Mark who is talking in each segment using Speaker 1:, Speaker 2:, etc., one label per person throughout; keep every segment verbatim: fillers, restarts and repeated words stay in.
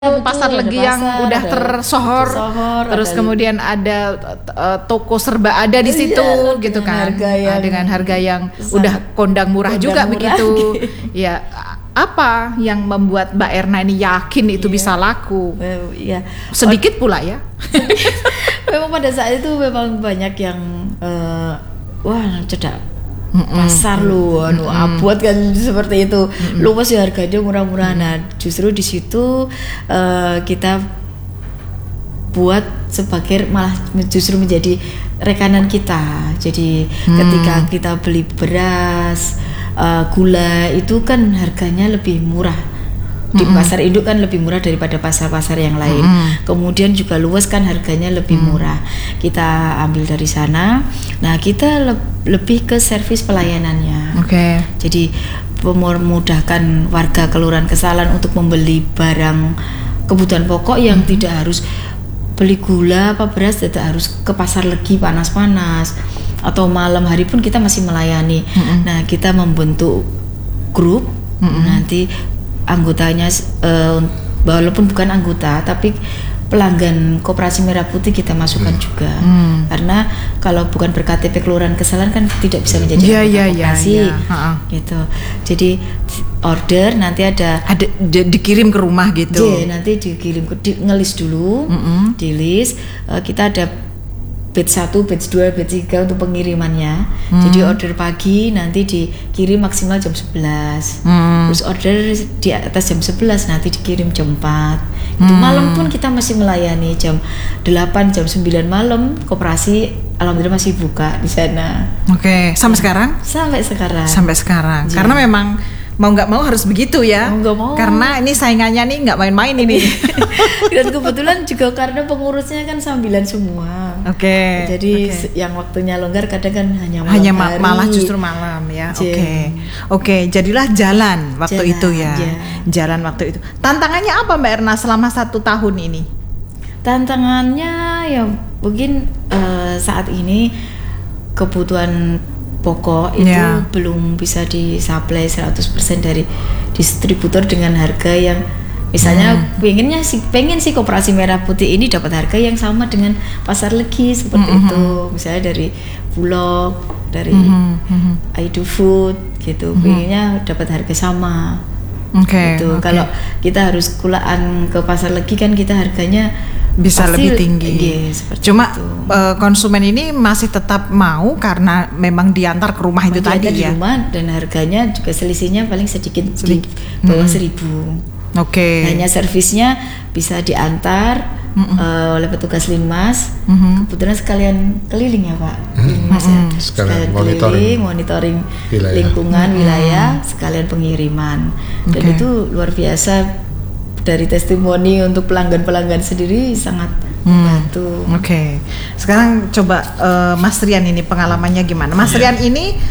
Speaker 1: betul,
Speaker 2: pasar legi yang
Speaker 1: pasar,
Speaker 2: udah
Speaker 1: ada
Speaker 2: tersohor,
Speaker 1: tersohor,
Speaker 2: terus
Speaker 1: ada-
Speaker 2: kemudian ada uh, toko serba ada di situ
Speaker 1: Iya,
Speaker 2: gitu
Speaker 1: dengan
Speaker 2: kan.
Speaker 1: harga
Speaker 2: Nah,
Speaker 1: yang
Speaker 2: dengan harga yang
Speaker 1: sangat
Speaker 2: udah kondang murah
Speaker 1: kondang
Speaker 2: juga
Speaker 1: murah.
Speaker 2: begitu. Ya, apa yang membuat Mbak Erna ini yakin itu
Speaker 1: Iya.
Speaker 2: bisa laku?
Speaker 1: Eh, ya
Speaker 2: Sedikit pula ya.
Speaker 1: memang pada saat itu memang banyak yang eh, wah cedak
Speaker 2: Mm-mm.
Speaker 1: pasar lu anu abot kan seperti itu. Lu pasti harganya murah-murah. Nah, justru di situ eh, kita buat sebagai malah justru menjadi rekanan kita. Jadi ketika kita beli beras, eh, gula itu kan harganya lebih murah. Di pasar induk kan lebih murah daripada pasar-pasar yang lain. Kemudian juga luas kan harganya lebih murah. Kita ambil dari sana. Nah, kita le- lebih ke servis pelayanannya.
Speaker 2: Oke.
Speaker 1: Jadi memudahkan warga Kelurahan Kesalan untuk membeli barang kebutuhan pokok yang tidak harus beli gula apa beras, tidak harus ke pasar legi panas-panas atau malam hari pun kita masih melayani. Nah, kita membentuk grup. Nanti anggotanya eh, walaupun bukan anggota tapi pelanggan Koperasi Merah Putih kita masukkan juga. Karena kalau bukan ber K T P Kelurahan Kesalan kan tidak bisa menjadi
Speaker 2: Iya,
Speaker 1: anggota
Speaker 2: iya, iya,
Speaker 1: koperasi.
Speaker 2: iya. Ha-ha.
Speaker 1: Gitu. Jadi order nanti ada
Speaker 2: Ada di- dikirim ke rumah gitu.
Speaker 1: J, nanti dikirim ke di, ngelis dulu, di list eh, kita ada batch satu, batch dua, batch tiga untuk pengirimannya. Jadi order pagi nanti dikirim maksimal jam sebelas.
Speaker 2: Hmm.
Speaker 1: Terus order di atas jam sebelas nanti dikirim jam empat. Itu malam pun kita masih melayani jam delapan, jam sembilan malam koperasi alhamdulillah masih buka di sana.
Speaker 2: Oke, sampai sekarang?
Speaker 1: Sampai sekarang.
Speaker 2: Sampai sekarang.
Speaker 1: Iya.
Speaker 2: Karena memang mau nggak mau harus begitu ya.
Speaker 1: Mau nggak mau.
Speaker 2: Karena ini saingannya nih nggak main-main ini.
Speaker 1: Dan kebetulan juga karena pengurusnya kan sambilan semua.
Speaker 2: Oke.
Speaker 1: Jadi
Speaker 2: oke.
Speaker 1: se- yang waktunya longgar kadang kan hanya malam
Speaker 2: Hanya ma-
Speaker 1: hari.
Speaker 2: malah justru malam ya.
Speaker 1: Jen.
Speaker 2: Oke. Oke, jadilah jalan waktu
Speaker 1: Jalan,
Speaker 2: itu ya.
Speaker 1: ya.
Speaker 2: Jalan waktu itu. Tantangannya apa Mbak Erna selama satu tahun ini?
Speaker 1: Tantangannya ya mungkin eh, saat ini kebutuhan pokok itu
Speaker 2: Ya.
Speaker 1: belum bisa disuplai seratus persen dari distributor dengan harga yang misalnya pengennya sih pengen sih Koperasi Merah Putih ini dapat harga yang sama dengan pasar legi seperti itu, misalnya dari Bulog, dari Aido Food gitu, pengennya dapat harga sama.
Speaker 2: Oke.
Speaker 1: Gitu.
Speaker 2: oke.
Speaker 1: Kalau kita harus kulaan ke pasar legi kan kita harganya
Speaker 2: Bisa
Speaker 1: pasti
Speaker 2: lebih tinggi.
Speaker 1: iya, seperti
Speaker 2: Cuma
Speaker 1: itu.
Speaker 2: eh, konsumen ini masih tetap mau karena memang diantar ke rumah itu
Speaker 1: Bagi
Speaker 2: tadi
Speaker 1: ada di
Speaker 2: ya.
Speaker 1: rumah dan harganya juga selisihnya paling sedikit
Speaker 2: Sedikit.
Speaker 1: di bawah seribu.
Speaker 2: Oke.
Speaker 1: Hanya servisnya bisa diantar eh, oleh petugas Linmas.
Speaker 2: Mhm.
Speaker 1: Kebetulan sekalian keliling ya Pak, Linmas ya.
Speaker 3: Sekalian
Speaker 1: keliling,
Speaker 3: monitoring
Speaker 1: monitoring
Speaker 3: wilayah.
Speaker 1: lingkungan wilayah, sekalian pengiriman. Dan
Speaker 2: Oke.
Speaker 1: itu luar biasa. Dari testimoni untuk pelanggan-pelanggan sendiri sangat membantu.
Speaker 2: Oke, sekarang coba eh, Mas Rian ini pengalamannya gimana? Mas Rian ini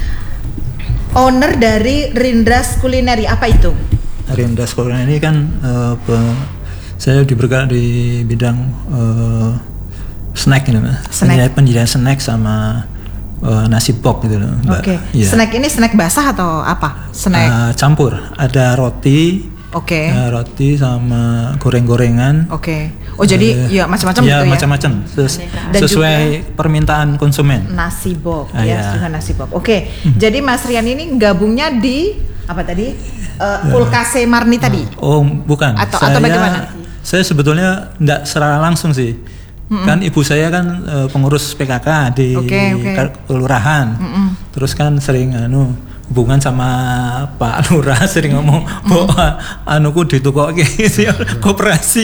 Speaker 2: owner dari Rindras Kulineri, apa itu?
Speaker 4: Rinda Sekolah ini kan eh, pe- saya dibergerak di bidang eh, snack ini, Mbak.
Speaker 2: Snack.
Speaker 4: Penjadian, penjadian snack sama eh, nasi pop gitu loh, Mbak.
Speaker 2: Oke,
Speaker 4: Iya.
Speaker 2: snack ini snack basah atau apa? Snack.
Speaker 4: Eh, campur, ada roti,
Speaker 2: Oke,
Speaker 4: eh, roti sama goreng-gorengan.
Speaker 2: oke. Oh jadi
Speaker 4: Eh,
Speaker 2: ya macam-macam
Speaker 4: ya,
Speaker 2: gitu ya?
Speaker 4: macam-macam. Ses-
Speaker 2: Dan
Speaker 4: sesuai permintaan konsumen.
Speaker 2: Nasi box
Speaker 4: Ah,
Speaker 2: ya,
Speaker 4: iya.
Speaker 2: dengan nasi box. Oke, jadi Mas Rian ini gabungnya di apa tadi? Eh, Kulkase Marni tadi.
Speaker 4: Oh, bukan.
Speaker 2: Atau- atau bagaimana?
Speaker 4: Saya sebetulnya enggak secara langsung sih. Kan ibu saya kan eh, pengurus P K K di
Speaker 2: Oke, oke.
Speaker 4: Ka- kelurahan. Terus kan sering anu hubungan sama Pak Lurah sering ngomong, "Bu, anuku ditukokke gitu ya, koperasi."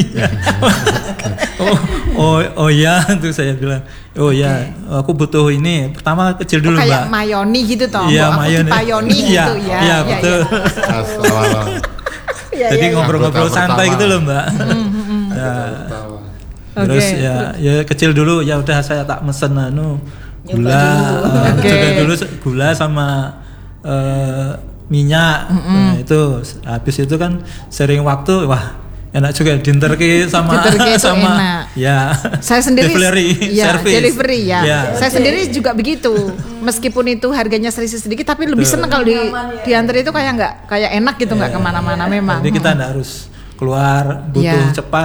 Speaker 4: oh, oh, oh ya, terus saya bilang, "Oh ya, aku butuh ini. Pertama kecil dulu,
Speaker 2: Oh,
Speaker 4: Mbak."
Speaker 2: kayak mayoni gitu toh.
Speaker 4: Iya,
Speaker 2: Mbok, aku
Speaker 4: mayoni.
Speaker 2: dipayoni
Speaker 4: Iya,
Speaker 2: gitu ya.
Speaker 4: iya, betul.
Speaker 3: Pas awal-awal.
Speaker 2: Iya,
Speaker 4: Jadi
Speaker 2: iya, iya.
Speaker 4: ngobrol-ngobrol
Speaker 3: Anggota
Speaker 4: santai
Speaker 3: pertama.
Speaker 4: gitu loh, Mbak. Ya,
Speaker 3: Tawa.
Speaker 4: terus
Speaker 2: Oke,
Speaker 4: ya ya kecil dulu ya udah saya tak mesen anu gula, eh,
Speaker 2: Oke.
Speaker 4: coba dulu se- gula sama eh, minyak. Nah, itu habis itu kan sering waktu wah enak juga dinterke sama
Speaker 2: Dinterke itu
Speaker 4: sama
Speaker 2: enak.
Speaker 4: ya
Speaker 2: Saya sendiri
Speaker 4: delivery
Speaker 2: ya,
Speaker 4: service.
Speaker 2: delivery ya.
Speaker 4: Ya.
Speaker 2: Saya sendiri juga begitu. Meskipun itu harganya selisih sedikit, tapi lebih seneng kalau di diantar itu kayak nggak kayak enak gitu, nggak kemana-mana memang.
Speaker 4: Jadi kita nggak harus keluar butuh
Speaker 2: Iya.
Speaker 4: cepat